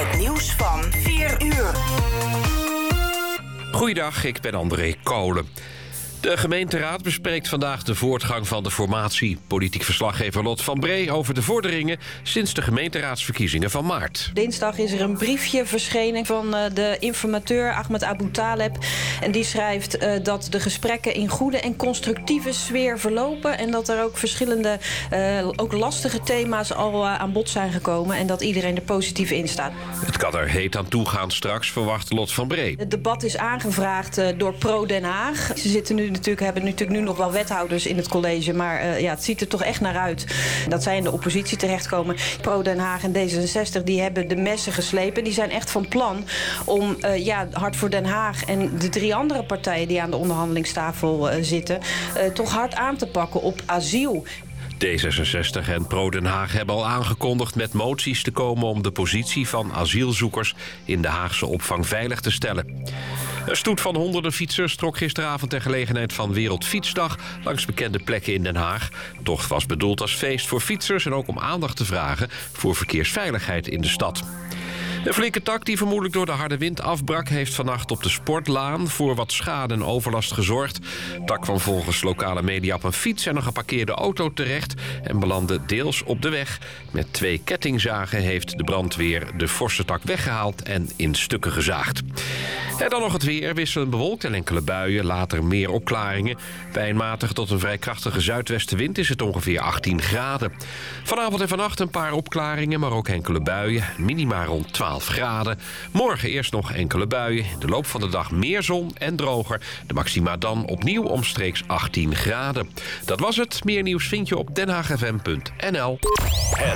Het nieuws van 4 uur. Goeiedag, ik ben André Kolen. De gemeenteraad bespreekt vandaag de voortgang van de formatie. Politiek verslaggever Lot van Bree over de vorderingen sinds de gemeenteraadsverkiezingen van maart. Dinsdag is er een briefje verschenen van de informateur Ahmed Abu Taleb. En die schrijft dat de gesprekken in goede en constructieve sfeer verlopen. En dat er ook verschillende, ook lastige thema's al aan bod zijn gekomen. En dat iedereen er positief in staat. Het kan er heet aan toegaan straks, verwacht Lot van Bree. Het debat is aangevraagd door Pro Den Haag. Ze hebben natuurlijk nu nog wel wethouders in het college. Maar het ziet er toch echt naar uit dat zij in de oppositie terechtkomen. Pro Den Haag en D66 die hebben de messen geslepen. Die zijn echt van plan om Hart voor Den Haag en de 3 andere partijen die aan de onderhandelingstafel zitten, toch hard aan te pakken op asiel. D66 en Pro Den Haag hebben al aangekondigd met moties te komen om de positie van asielzoekers in de Haagse opvang veilig te stellen. Een stoet van honderden fietsers trok gisteravond ter gelegenheid van Wereldfietsdag langs bekende plekken in Den Haag. De tocht was bedoeld als feest voor fietsers en ook om aandacht te vragen voor verkeersveiligheid in de stad. Een flinke tak die vermoedelijk door de harde wind afbrak, heeft vannacht op de Sportlaan voor wat schade en overlast gezorgd. De tak kwam volgens lokale media op een fiets en een geparkeerde auto terecht en belandde deels op de weg. Met 2 kettingzagen heeft de brandweer de forse tak weggehaald en in stukken gezaagd. En dan nog het weer, wisselend bewolkt en enkele buien, later meer opklaringen. Bij een matige tot een vrij krachtige zuidwestenwind is het ongeveer 18 graden. Vanavond en vannacht een paar opklaringen, maar ook enkele buien. Minima rond 12 graden. Morgen eerst nog enkele buien. In de loop van de dag meer zon en droger. De maxima dan opnieuw omstreeks 18 graden. Dat was het. Meer nieuws vind je op denhaagfm.nl. Het